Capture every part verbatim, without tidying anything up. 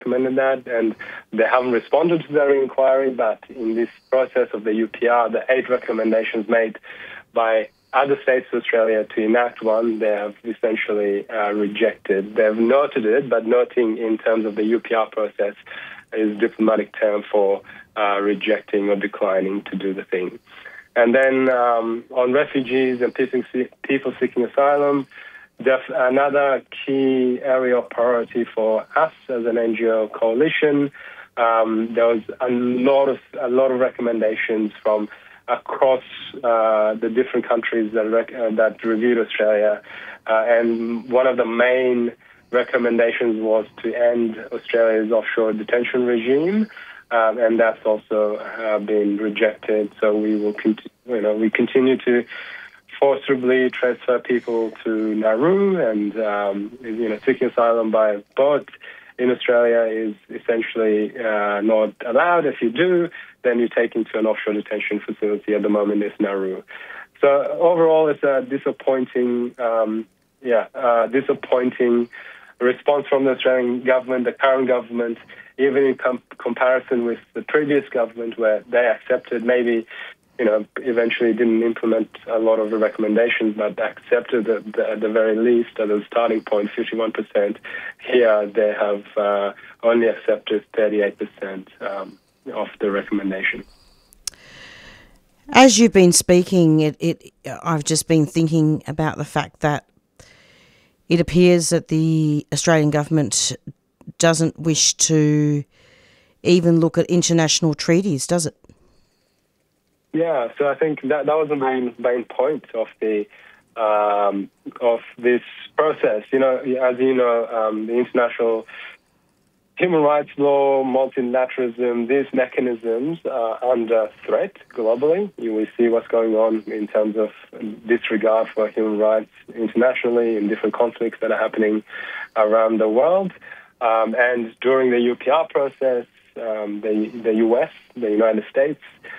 recommended that, and they haven't responded to their inquiry. But in this process of the U P R, the eight recommendations made by other states of Australia to enact one, they have essentially uh, rejected. They've noted it, but noting in terms of the U P R process is a diplomatic term for uh, rejecting or declining to do the thing. And then um, on refugees and people seeking asylum, def- another key area of priority for us as an N G O coalition. Um, there was a lot of a lot of recommendations from across uh, the different countries that rec- uh, that reviewed Australia, uh, and one of the main recommendations was to end Australia's offshore detention regime. Um, and that's also uh, been rejected. So we will, conti- you know, we continue to forcibly transfer people to Nauru, and um, you know, seeking asylum by boat in Australia is essentially uh, not allowed. If you do, then you're taken to an offshore detention facility. At the moment, it's Nauru. So overall, it's a disappointing, um, yeah, uh, disappointing response from the Australian government, the current government. Even in com- comparison with the previous government, where they accepted, maybe, you know, eventually didn't implement a lot of the recommendations, but accepted the, the, at the very least, at the starting point, fifty-one percent. Here, they have uh, only accepted thirty-eight percent um, of the recommendation. As you've been speaking, it, it I've just been thinking about the fact that it appears that the Australian government doesn't wish to even look at international treaties, does it? Yeah, so I think that that was the main main point of the um, of this process. You know, as you know, um, the international human rights law, multilateralism, these mechanisms are under threat globally. You will see what's going on in terms of disregard for human rights internationally in different conflicts that are happening around the world. Um, and during the U P R process, um, the, the U S, the United States,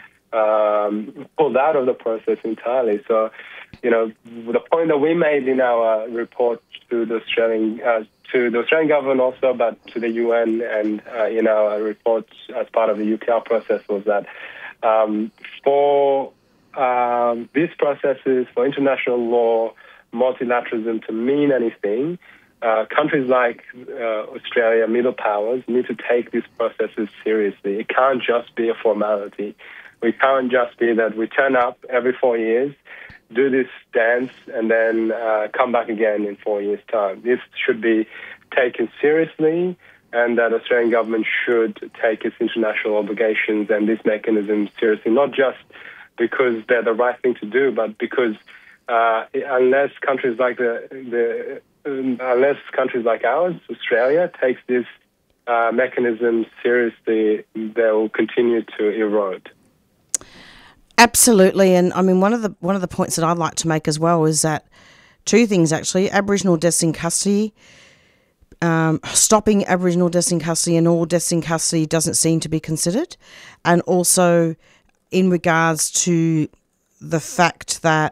um, pulled out of the process entirely. So, you know, the point that we made in our report to the Australian, uh, to the Australian government also, but to the U N and uh, in our report as part of the U P R process was that um, for um, these processes, for international law, multilateralism to mean anything, Uh, countries like uh, Australia, middle powers, need to take these processes seriously. It can't just be a formality. We can't just be that we turn up every four years, do this dance, and then uh, come back again in four years' time. This should be taken seriously, and that Australian government should take its international obligations and this mechanism seriously, not just because they're the right thing to do, but because uh, unless countries like the the unless countries like ours, Australia, takes this uh, mechanism seriously, they will continue to erode. Absolutely, and I mean one of the one of the points that I'd like to make as well is that two things actually: Aboriginal deaths in custody, um, stopping Aboriginal deaths in custody, and all deaths in custody doesn't seem to be considered, and also in regards to the fact that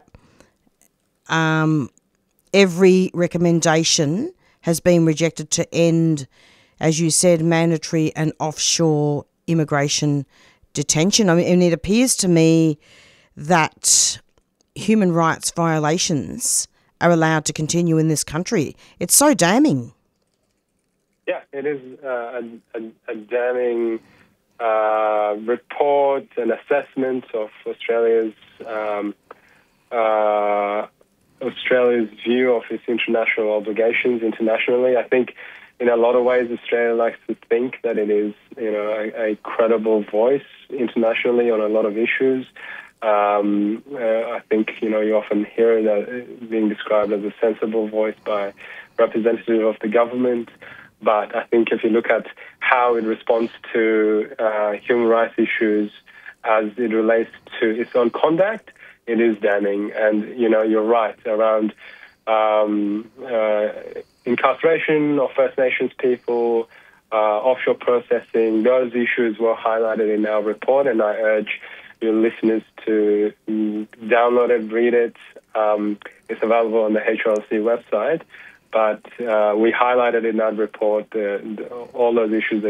um. every recommendation has been rejected to end, as you said, mandatory and offshore immigration detention. I mean, and it appears to me that human rights violations are allowed to continue in this country. It's so damning. Yeah, it is uh, a, a, a damning uh, report and assessment of Australia's um, uh, Australia's view of its international obligations internationally. I think in a lot of ways Australia likes to think that it is, you know, a, a credible voice internationally on a lot of issues. Um, uh, I think, you know, you often hear that being described as a sensible voice by representative of the government. But I think if you look at how it responds to uh, human rights issues as it relates to its own conduct, it is damning. And, you know, you're right around um, uh, incarceration of First Nations people, uh, offshore processing. Those issues were highlighted in our report, and I urge your listeners to download it, read it. Um, it's available on the H R L C website. but uh, we highlighted in that report uh, the, all those issues